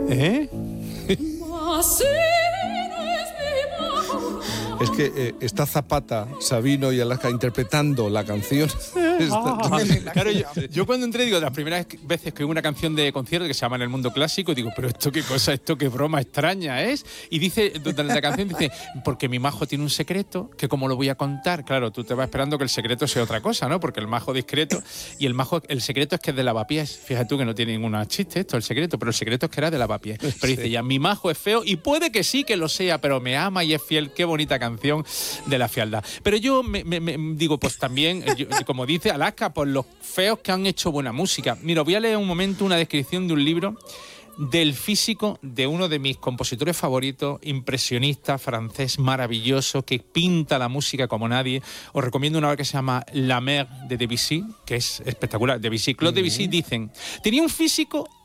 ¿Eh? Es que está Zapata, Sabino y Alaska interpretando la canción. Claro, yo cuando entré, digo, las primeras veces que hubo una canción de concierto que se llama En el Mundo Clásico, digo, pero esto qué cosa, esto qué broma extraña es. Y dice, durante la canción dice, porque mi majo tiene un secreto, que como lo voy a contar, claro, tú te vas esperando que el secreto sea otra cosa, ¿no? Porque el majo discreto, y el secreto es que es de lavapiés. Fíjate tú que no tiene ningún chiste esto, el secreto, pero el secreto es que era de lavapiés. Pero dice, ya, mi majo es feo, y puede que sí que lo sea, pero me ama y es fiel. Qué bonita canción de la fealdad. Pero yo me digo, pues también, como dice Alaska, pues los feos que han hecho buena música. Mira, voy a leer un momento una descripción de un libro del físico de uno de mis compositores favoritos, impresionista, francés, maravilloso, que pinta la música como nadie. Os recomiendo una obra que se llama La Mer de Debussy, que es espectacular. Claude Debussy dicen, tenía un físico